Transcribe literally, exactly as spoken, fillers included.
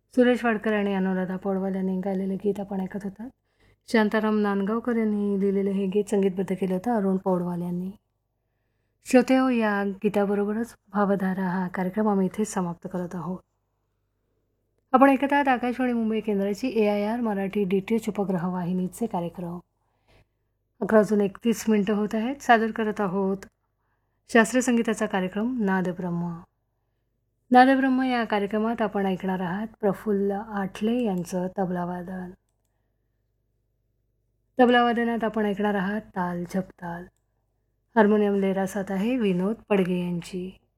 सुरेश वाडकर आणि अनुराधा पौडवाल यांनी गायलेले गीत आपण ऐकत होतात. शांताराम नांदगावकर यांनी लिहिलेले हे गीत संगीतबद्ध केलं होतं अरुण पौडवाल यांनी. श्रोते हो, या गीताबरोबरच भावधारा हा कार्यक्रम आम्ही इथेच समाप्त करत आहोत. आपण ऐकत आहात आकाशवाणी मुंबई केंद्राची ए I R Marathi D T H उपग्रह वाहिनीचे कार्यक्रम. अकरा वाजून एकतीस मिनटं होत आहेत. सादर करत आहोत शास्त्रीय संगीताचा कार्यक्रम नादब्रह्म. नादब्रह्म या कार्यक्रमात आपण ऐकणार आहात प्रफुल्ल आठले यांचं तबलावादन. तबलावादनात आपण ऐकणार आहात ताल झपताल. हार्मोनियम लेरासात आहे विनोद पडगे यांची.